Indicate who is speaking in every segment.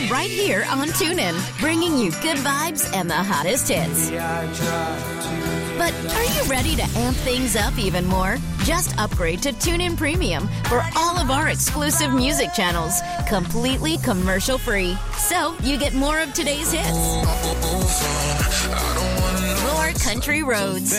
Speaker 1: right here on TuneIn, bringing you good vibes and the hottest hits. But are you ready to amp things up even more? Just upgrade to TuneIn Premium for all of our exclusive music channels, completely commercial-free. So you get more of today's hits, more country roads,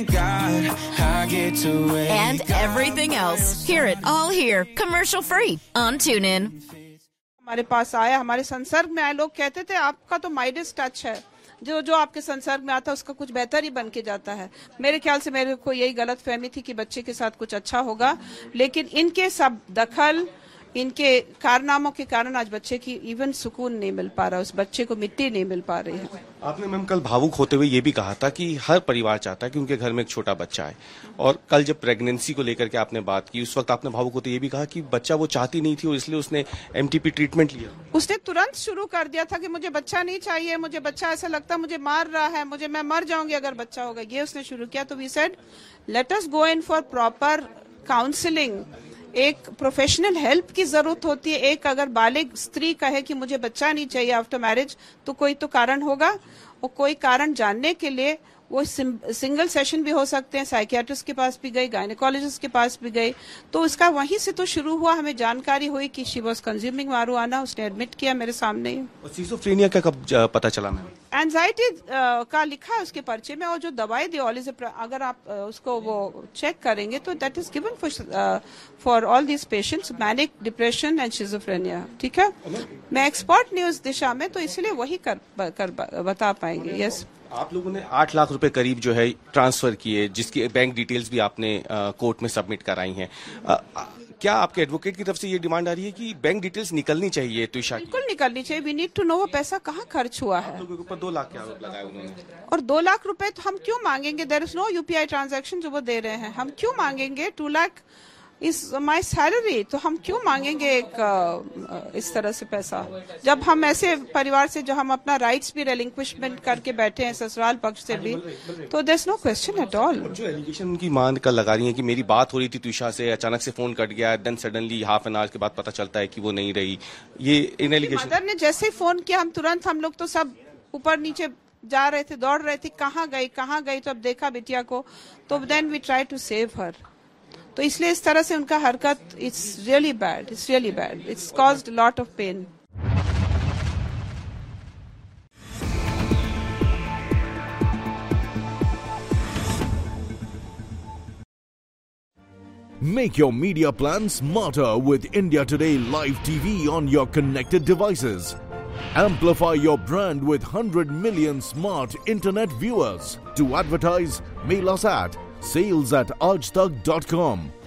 Speaker 1: and everything else. Hear it all here, commercial-free on TuneIn.
Speaker 2: हमारे पास आया, हमारे संसर्ग में आए लोग कहते थे आपका तो माइडस टच है, जो जो आपके संसर्ग में आता है उसका कुछ बेहतर ही बन के जाता है। मेरे ख्याल से मेरे को यही गलत फहमी थी कि बच्चे के साथ कुछ अच्छा होगा, लेकिन इनके सब दखल, इनके कारनामों के कारण आज बच्चे की इवन सुकून नहीं मिल पा रहा, उस बच्चे को मिट्टी नहीं मिल पा रही है।
Speaker 3: आपने मैम कल भावुक होते हुए ये भी कहा था कि हर परिवार चाहता है कि उनके घर में एक छोटा बच्चा है, और कल जब प्रेगनेंसी को लेकर के आपने बात की उस वक्त आपने भावुक होते ये भी कहा कि बच्चा वो चाहती नहीं थी और इसलिए उसने एमटीपी ट्रीटमेंट लिया।
Speaker 2: उसने तुरंत शुरू कर दिया था कि मुझे बच्चा नहीं चाहिए, मुझे बच्चा ऐसा लगता मुझे मार रहा है, मुझे मैं मर जाऊंगी अगर बच्चा होगा, ये उसने शुरू किया। तो we said let us go in for proper counselling. एक प्रोफेशनल हेल्प की जरूरत होती है। एक अगर बालिग स्त्री कहे कि मुझे बच्चा नहीं चाहिए आफ्टर मैरिज, तो कोई तो कारण होगा, और कोई कारण जानने के लिए वो सिंगल सेशन भी हो सकते हैं। साइकियाट्रिस्ट के पास भी गई, गायनेकोलॉजिस्ट के पास भी गई, तो उसका वहीं से तो शुरू हुआ। हमें जानकारी हुई कि शी वाज कंज्यूमिंग मारुआना, उसने एडमिट किया मेरे सामने ही।
Speaker 3: और सिजोफ्रेनिया का कब पता चला मैम?
Speaker 2: एंजाइटी का लिखा है उसके पर्चे में, और जो दवाई दी अगर आप उसको वो चेक करेंगे तो that is given for all these patients, manic depression and schizophrenia. ठीक है, मैं एक्सपर्ट नहीं उस दिशा में, तो इसलिए वही कर बता पाएंगे। यस,
Speaker 3: आप लोगों ने 8 लाख रुपए करीब जो है ट्रांसफर किए, जिसकी बैंक डिटेल्स भी आपने कोर्ट में सबमिट कराई हैं। क्या आपके एडवोकेट की तरफ से ये डिमांड आ रही है कि बैंक डिटेल्स निकलनी चाहिए तुषा की?
Speaker 2: बिल्कुल निकलनी चाहिए। वी नीड टू नो वो पैसा कहाँ खर्च हुआ है।
Speaker 3: लोगों के ऊपर 2 लाख के आरोप लगाए उन्होंने,
Speaker 2: और 2 लाख रुपए तो हम क्यों मांगेंगे? There is no UPI transaction जो वो दे रहे हैं, हम क्यों मांगेंगे? 2 लाख इज माई सैलरी, तो हम क्यों मांगेंगे इस तरह से पैसा, जब हम ऐसे परिवार से जो हम अपना राइट्स भी रेलिंक्विशमेंट करके बैठे हैं ससुराल पक्ष से भी, तो there is no question at all.
Speaker 3: जो एलिगेशन उनकी मान कर लगा रही है कि मेरी बात हो रही थी तुषा से, अचानक से फोन कट गया, then suddenly half an hour के बाद पता चलता है कि वो नहीं रही, ये इन एलिगेशन।
Speaker 2: मदर ने जैसे ही फोन किया हम लोग तो सब ऊपर नीचे जा रहे थे, दौड़ रहे थे, कहाँ गई, तो अब देखा बिटिया को, तो then we try to save her. तो इसलिए इस तरह से उनका हरकत, it's really bad, it's caused lot of pen.
Speaker 4: Make your media plan smarter with India Today Live TV on your connected devices. Amplify your brand with 100 million smart internet viewers. To advertise, mail us at sales@aajtak.com